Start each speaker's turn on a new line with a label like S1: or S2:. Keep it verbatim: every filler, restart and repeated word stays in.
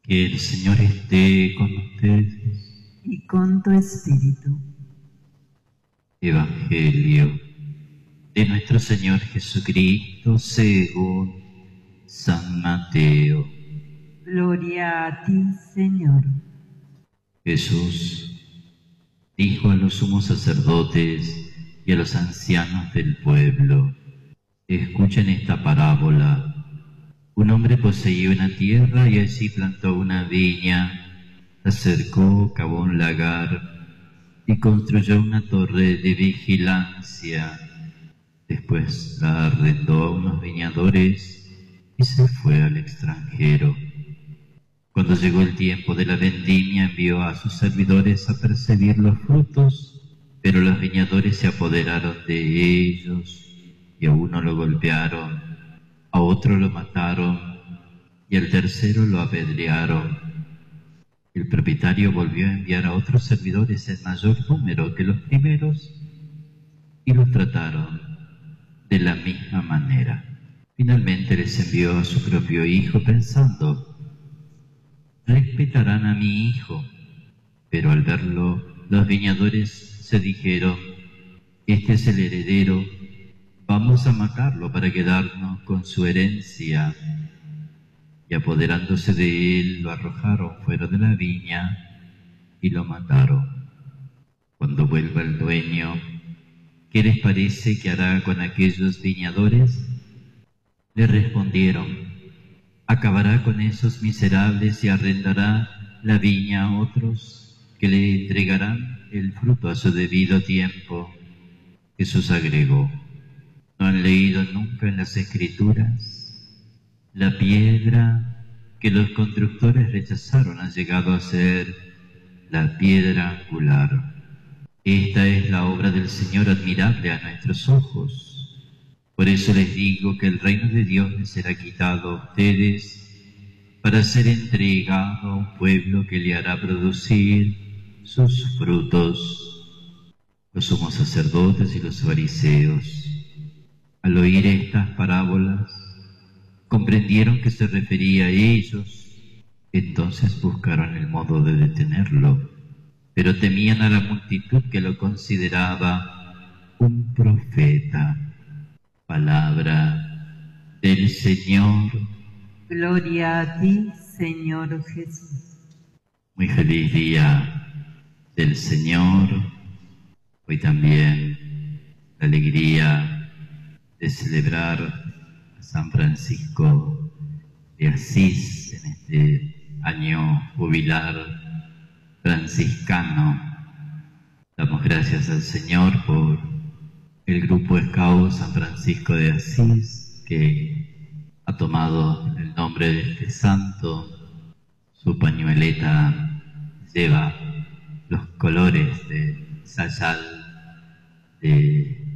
S1: Que el Señor esté con ustedes.
S2: Y con tu espíritu.
S1: Evangelio de nuestro Señor Jesucristo según San Mateo.
S2: Gloria a ti, Señor.
S1: Jesús dijo a los sumos sacerdotes y a los ancianos del pueblo: escuchen esta parábola. Un hombre poseía una tierra y allí plantó una viña, la cercó, cavó un lagar y construyó una torre de vigilancia. Después la arrendó a unos viñadores y se fue al extranjero. Cuando llegó el tiempo de la vendimia, envió a sus servidores a perseguir los frutos, pero los viñadores se apoderaron de ellos, y a uno lo golpearon, a otro lo mataron, y al tercero lo apedrearon. El propietario volvió a enviar a otros servidores en mayor número que los primeros, y los trataron de la misma manera. Finalmente les envió a su propio hijo, pensando: respetarán a mi hijo. Pero al verlo, los viñadores se dijeron: este es el heredero, vamos a matarlo para quedarnos con su herencia. Y apoderándose de él, lo arrojaron fuera de la viña y lo mataron. Cuando vuelva el dueño, ¿qué les parece que hará con aquellos viñadores? Le respondieron: acabará con esos miserables y arrendará la viña a otros que le entregarán el fruto a su debido tiempo. Jesús agregó: ¿no han leído nunca en las Escrituras? La piedra que los constructores rechazaron ha llegado a ser la piedra angular. Esta es la obra del Señor, admirable a nuestros ojos. Por eso les digo que el reino de Dios les será quitado a ustedes para ser entregado a un pueblo que le hará producir sus frutos. Los sumos sacerdotes y los fariseos, al oír estas parábolas, comprendieron que se refería a ellos. Entonces buscaron el modo de detenerlo, pero temían a la multitud que lo consideraba un profeta. Palabra del Señor.
S2: Gloria a ti, Señor Jesús.
S1: Muy feliz día del Señor. Hoy también la alegría de celebrar a San Francisco de Asís en este año jubilar franciscano. Damos gracias al Señor por el grupo Scout San Francisco de Asís, que ha tomado el nombre de este santo. Su pañueleta lleva los colores de sayal de